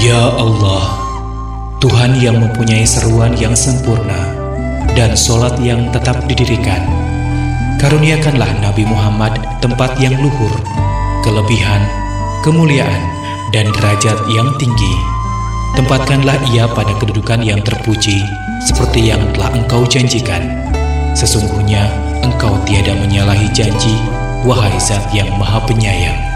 Ya Allah, Tuhan yang mempunyai seruan yang sempurna dan sholat yang tetap didirikan, karuniakanlah Nabi Muhammad tempat yang luhur, kelebihan, kemuliaan, dan derajat yang tinggi. Tempatkanlah ia pada kedudukan yang terpuji, seperti yang telah Engkau janjikan. Sesungguhnya Engkau tiada menyalahi janji, wahai Zat yang Maha Penyayang.